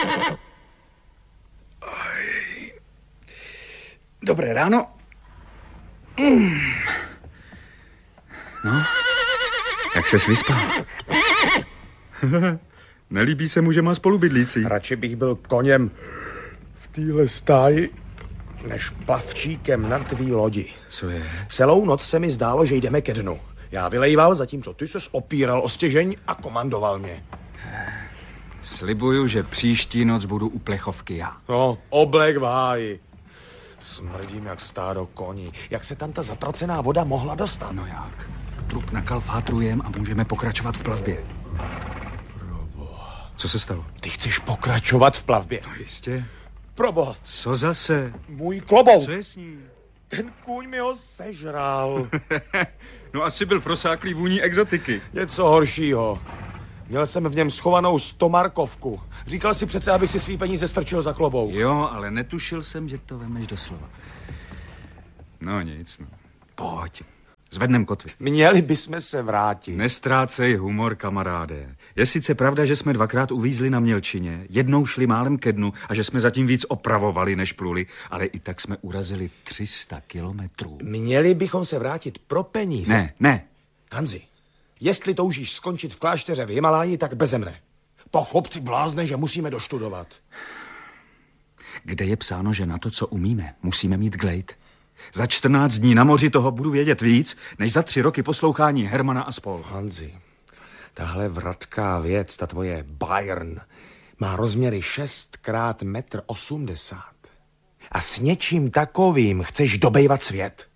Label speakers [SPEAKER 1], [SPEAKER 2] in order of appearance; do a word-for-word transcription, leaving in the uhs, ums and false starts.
[SPEAKER 1] Dobré ráno. Mm. No, jak ses vyspal? Nelíbí se mu, že má spolubydlící.
[SPEAKER 2] Radši bych byl koněm v téhle stáji, než plavčíkem na tvý lodi.
[SPEAKER 1] Co je?
[SPEAKER 2] Celou noc se mi zdálo, že jdeme ke dnu. Já vylejval, zatímco ty ses opíral o stěžeň a komandoval mě.
[SPEAKER 1] Slibuju, že příští noc budu u plechovky já.
[SPEAKER 2] No, oblek v háji. Smrdím jak stádo koní. Jak se tam ta zatracená voda mohla dostat?
[SPEAKER 1] No jak? Trup nakalfátrujem a můžeme pokračovat v plavbě.
[SPEAKER 2] Proboha.
[SPEAKER 1] Co se stalo?
[SPEAKER 2] Ty chceš pokračovat v plavbě?
[SPEAKER 1] No jistě.
[SPEAKER 2] Proboha.
[SPEAKER 1] Co zase?
[SPEAKER 2] Můj klobouk.
[SPEAKER 1] Co je s ní?
[SPEAKER 2] Ten kůň mi ho sežral.
[SPEAKER 1] No asi byl prosáklý vůní exotiky.
[SPEAKER 2] Něco horšího. Měl jsem v něm schovanou stomarkovku. Říkal si přece, abych si svý peníze strčil za klobouk.
[SPEAKER 1] Jo, ale netušil jsem, že to vemeš doslova. No nic, no. Pojď. Zvednem kotvy.
[SPEAKER 2] Měli bychom se vrátit.
[SPEAKER 1] Nestrácej humor, kamaráde. Je sice pravda, že jsme dvakrát uvízli na mělčině, jednou šli málem ke dnu a že jsme zatím víc opravovali, než pluli, ale i tak jsme urazili tři sta kilometrů.
[SPEAKER 2] Měli bychom se vrátit pro peníze.
[SPEAKER 1] Ne, ne.
[SPEAKER 2] Hanzi, jestli toužíš skončit v klášteře v Himaláji, tak beze mne. Pochop, ty blázne, že musíme doštudovat.
[SPEAKER 1] Kde je psáno, že na to, co umíme, musíme mít glejt? Za čtrnáct dní na moři toho budu vědět víc, než za tři roky poslouchání Hermana a spol.
[SPEAKER 2] Hanzi, tahle vratká věc, ta tvoje Bayern, má rozměry šest krát metr osmdesát. A s něčím takovým chceš dobejvat svět?